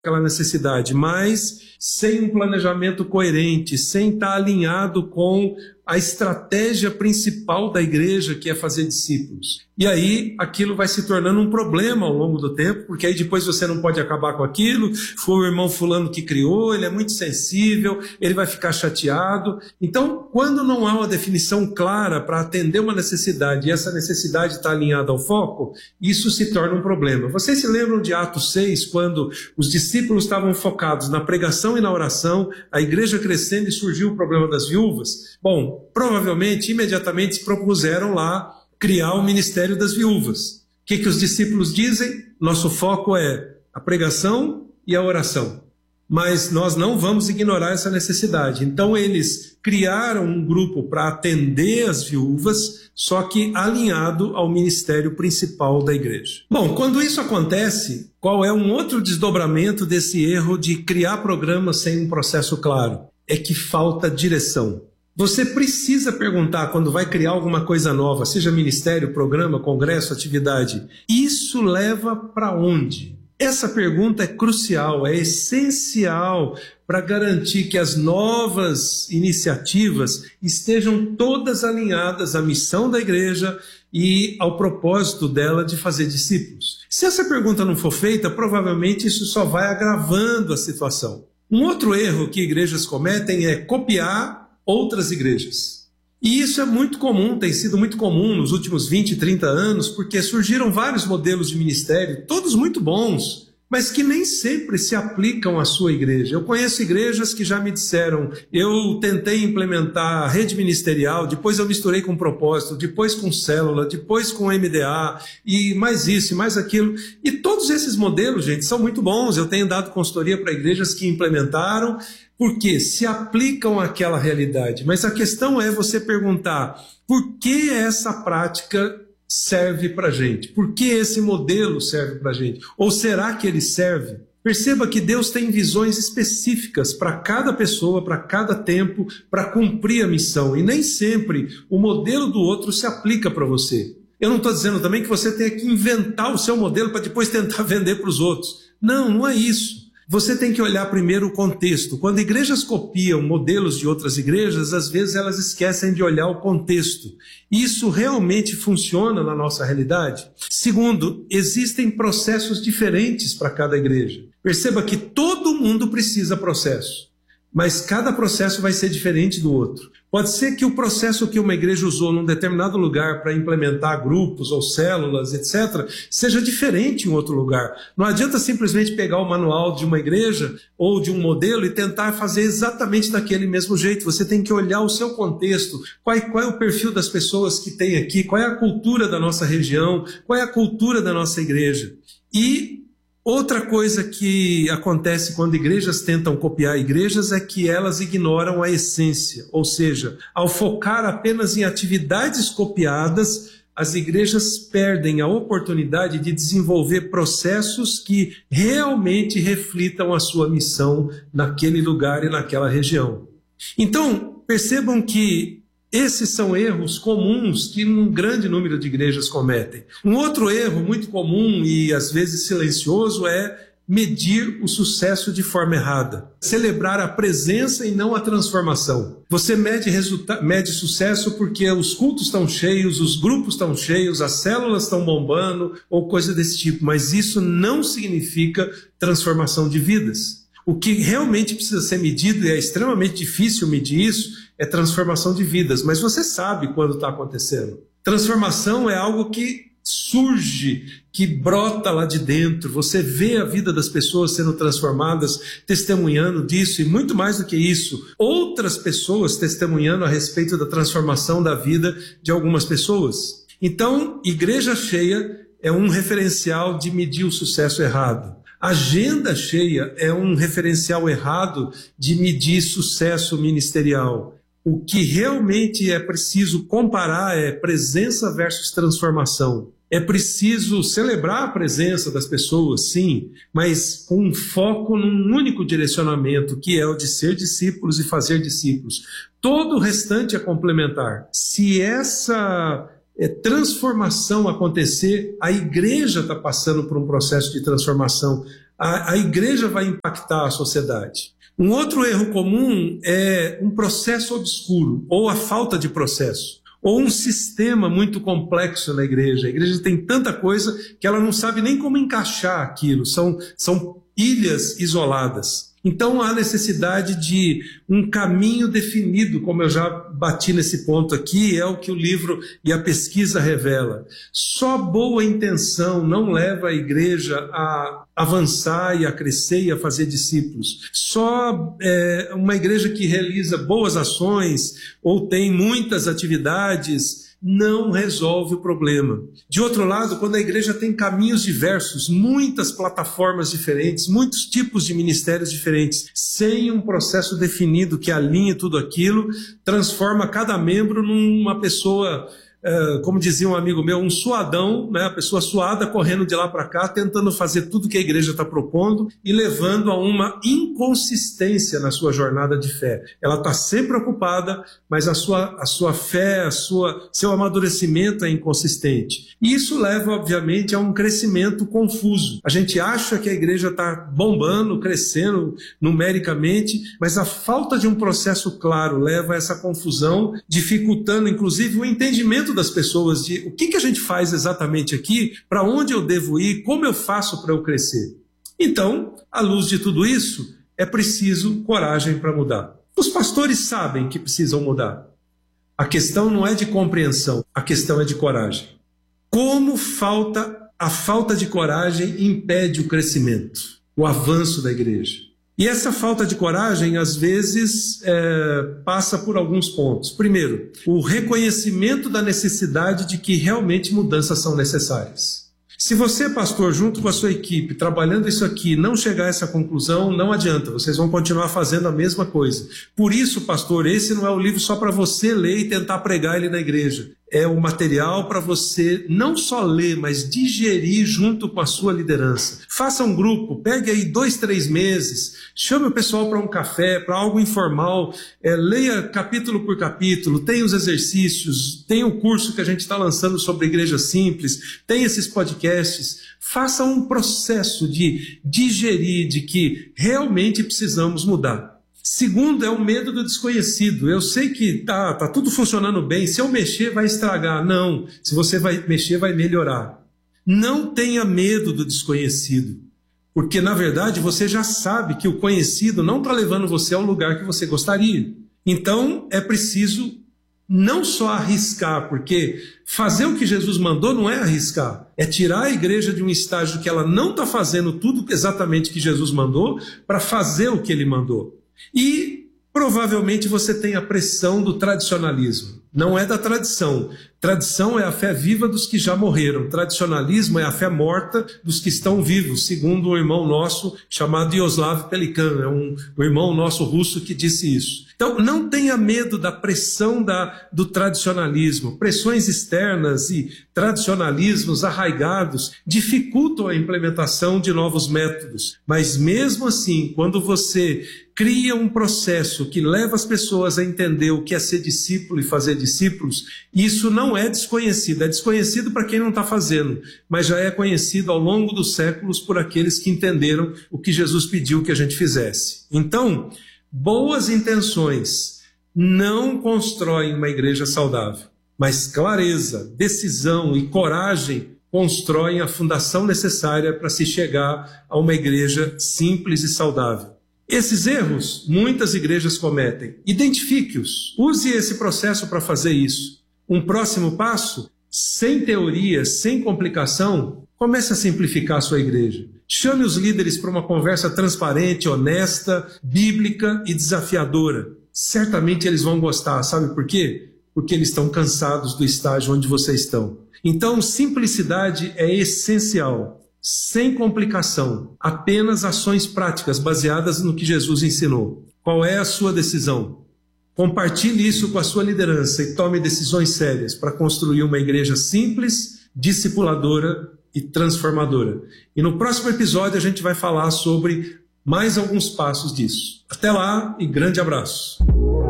aquela necessidade, mas sem um planejamento coerente, sem estar alinhado com a estratégia principal da igreja, que é fazer discípulos. E aí aquilo vai se tornando um problema ao longo do tempo, porque aí depois você não pode acabar com aquilo, foi o irmão fulano que criou, ele é muito sensível, ele vai ficar chateado. Então, quando não há uma definição clara para atender uma necessidade, e essa necessidade está alinhada ao foco, isso se torna um problema. Vocês se lembram de Atos 6, quando os discípulos estavam focados na pregação e na oração, a igreja crescendo e surgiu o problema das viúvas? Bom, provavelmente, imediatamente se propuseram lá criar o ministério das viúvas. O que os discípulos dizem? Nosso foco é a pregação e a oração. Mas nós não vamos ignorar essa necessidade. Então eles criaram um grupo para atender as viúvas, só que alinhado ao ministério principal da igreja. Bom, quando isso acontece, qual é um outro desdobramento desse erro de criar programas sem um processo claro? É que falta direção. Você precisa perguntar quando vai criar alguma coisa nova, seja ministério, programa, congresso, atividade, isso leva para onde? Essa pergunta é crucial, é essencial para garantir que as novas iniciativas estejam todas alinhadas à missão da igreja e ao propósito dela de fazer discípulos. Se essa pergunta não for feita, provavelmente isso só vai agravando a situação. Um outro erro que igrejas cometem é copiar outras igrejas. E isso é muito comum, tem sido muito comum nos últimos 20, 30 anos, porque surgiram vários modelos de ministério, todos muito bons, mas que nem sempre se aplicam à sua igreja. Eu conheço igrejas que já me disseram, eu tentei implementar a rede ministerial, depois eu misturei com propósito, depois com célula, depois com MDA, e mais isso e mais aquilo. E todos esses modelos, gente, são muito bons. Eu tenho dado consultoria para igrejas que implementaram, porque se aplicam àquela realidade. Mas a questão é você perguntar, por que essa prática serve para a gente? Por que esse modelo serve para a gente? Ou será que ele serve? Perceba que Deus tem visões específicas para cada pessoa, para cada tempo, para cumprir a missão. E nem sempre o modelo do outro se aplica para você. Eu não estou dizendo também que você tenha que inventar o seu modelo para depois tentar vender para os outros. Não, não é isso. Você tem que olhar primeiro o contexto. Quando igrejas copiam modelos de outras igrejas, às vezes elas esquecem de olhar o contexto. Isso realmente funciona na nossa realidade? Segundo, existem processos diferentes para cada igreja. Perceba que todo mundo precisa processo, mas cada processo vai ser diferente do outro. Pode ser que o processo que uma igreja usou num determinado lugar para implementar grupos ou células, etc., seja diferente em outro lugar. Não adianta simplesmente pegar o manual de uma igreja ou de um modelo e tentar fazer exatamente daquele mesmo jeito. Você tem que olhar o seu contexto, qual é o perfil das pessoas que tem aqui, qual é a cultura da nossa região, qual é a cultura da nossa igreja. E outra coisa que acontece quando igrejas tentam copiar igrejas é que elas ignoram a essência, ou seja, ao focar apenas em atividades copiadas, as igrejas perdem a oportunidade de desenvolver processos que realmente reflitam a sua missão naquele lugar e naquela região. Então, percebam que esses são erros comuns que um grande número de igrejas cometem. Um outro erro muito comum e às vezes silencioso é medir o sucesso de forma errada. Celebrar a presença e não a transformação. Você mede sucesso porque os cultos estão cheios, os grupos estão cheios, as células estão bombando ou coisa desse tipo, mas isso não significa transformação de vidas. O que realmente precisa ser medido, e é extremamente difícil medir isso, é transformação de vidas. Mas você sabe quando está acontecendo. Transformação é algo que surge, que brota lá de dentro. Você vê a vida das pessoas sendo transformadas, testemunhando disso, e muito mais do que isso, outras pessoas testemunhando a respeito da transformação da vida de algumas pessoas. Então, igreja cheia é um referencial de medir o sucesso errado. Agenda cheia é um referencial errado de medir sucesso ministerial. O que realmente é preciso comparar é presença versus transformação. É preciso celebrar a presença das pessoas, sim, mas com um foco num único direcionamento, que é o de ser discípulos e fazer discípulos. Todo o restante é complementar. Se essa transformação acontecer, a igreja está passando por um processo de transformação. a igreja vai impactar a sociedade. Um outro erro comum é um processo obscuro, ou a falta de processo, ou um sistema muito complexo na igreja. A igreja tem tanta coisa que ela não sabe nem como encaixar aquilo, são ilhas isoladas. Então há necessidade de um caminho definido, como eu já bati nesse ponto aqui, é o que o livro e a pesquisa revela. Só boa intenção não leva a igreja a avançar e a crescer e a fazer discípulos. Só uma igreja que realiza boas ações ou tem muitas atividades não resolve o problema. De outro lado, quando a igreja tem caminhos diversos, muitas plataformas diferentes, muitos tipos de ministérios diferentes, sem um processo definido que alinhe tudo aquilo, transforma cada membro numa pessoa, como dizia um amigo meu, um suadão, né? A pessoa suada correndo de lá para cá, tentando fazer tudo que a igreja está propondo e levando a uma inconsistência na sua jornada de fé. Ela está sempre ocupada, mas a sua fé, seu amadurecimento é inconsistente. E isso leva, obviamente, a um crescimento confuso. A gente acha que a igreja está bombando, crescendo numericamente, mas a falta de um processo claro leva a essa confusão, dificultando, inclusive, o entendimento das pessoas de o que a gente faz exatamente aqui, para onde eu devo ir, como eu faço para eu crescer. Então, à luz de tudo isso, é preciso coragem para mudar. Os pastores sabem que precisam mudar. A questão não é de compreensão, a questão é de coragem. Como a falta de coragem impede o crescimento, o avanço da igreja. E essa falta de coragem, às vezes, passa por alguns pontos. Primeiro, o reconhecimento da necessidade de que realmente mudanças são necessárias. Se você, pastor, junto com a sua equipe, trabalhando isso aqui, não chegar a essa conclusão, não adianta, vocês vão continuar fazendo a mesma coisa. Por isso, pastor, esse não é o livro só para você ler e tentar pregar ele na igreja. É o material para você não só ler, mas digerir junto com a sua liderança. Faça um grupo, pegue aí 2, 3 meses, chame o pessoal para um café, para algo informal, leia capítulo por capítulo, tem os exercícios, tem o curso que a gente está lançando sobre igreja simples, tem esses podcasts. Faça um processo de digerir de que realmente precisamos mudar. Segundo, é o medo do desconhecido. Eu sei que tá tudo funcionando bem, se eu mexer vai estragar. Não, se você vai mexer vai melhorar. Não tenha medo do desconhecido, porque na verdade você já sabe que o conhecido não está levando você ao lugar que você gostaria. Então é preciso não só arriscar, porque fazer o que Jesus mandou não é arriscar, é tirar a igreja de um estágio que ela não está fazendo tudo exatamente que Jesus mandou para fazer o que ele mandou. E provavelmente você tem a pressão do tradicionalismo. Não é da tradição. Tradição é a fé viva dos que já morreram. Tradicionalismo é a fé morta dos que estão vivos, segundo um irmão nosso chamado Yaroslav Pelikan, um irmão nosso russo que disse isso. Então, não tenha medo da pressão do tradicionalismo. Pressões externas e tradicionalismos arraigados dificultam a implementação de novos métodos. Mas mesmo assim, quando você cria um processo que leva as pessoas a entender o que é ser discípulo e fazer discípulos, isso não é desconhecido. É desconhecido para quem não está fazendo, mas já é conhecido ao longo dos séculos por aqueles que entenderam o que Jesus pediu que a gente fizesse. Então, boas intenções não constroem uma igreja saudável, mas clareza, decisão e coragem constroem a fundação necessária para se chegar a uma igreja simples e saudável. Esses erros muitas igrejas cometem. Identifique-os. Use esse processo para fazer isso. Um próximo passo, sem teoria, sem complicação, comece a simplificar a sua igreja. Chame os líderes para uma conversa transparente, honesta, bíblica e desafiadora. Certamente eles vão gostar. Sabe por quê? Porque eles estão cansados do estágio onde vocês estão. Então, simplicidade é essencial. Sem complicação, apenas ações práticas baseadas no que Jesus ensinou. Qual é a sua decisão? Compartilhe isso com a sua liderança e tome decisões sérias para construir uma igreja simples, discipuladora e transformadora. E no próximo episódio a gente vai falar sobre mais alguns passos disso. Até lá e grande abraço.